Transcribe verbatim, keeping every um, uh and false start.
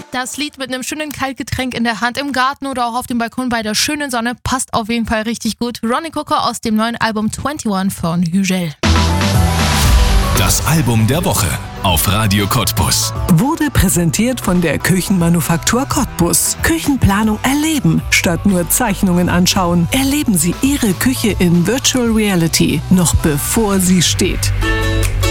Das Lied mit einem schönen Kaltgetränk in der Hand im Garten oder auch auf dem Balkon bei der schönen Sonne passt auf jeden Fall richtig gut. Ronnie Coco aus dem neuen Album einundzwanzig von Hügel. Das Album der Woche auf Radio Cottbus. Wurde präsentiert von der Küchenmanufaktur Cottbus. Küchenplanung erleben, statt nur Zeichnungen anschauen. Erleben Sie Ihre Küche in Virtual Reality, noch bevor sie steht.